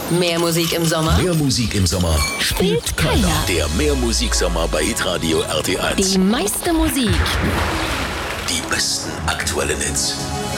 Mehr Musik im Sommer? Mehr Musik im Sommer Spielt keiner. Der Mehrmusiksommer bei Hitradio RT1. Die meiste Musik. Die besten aktuellen Hits.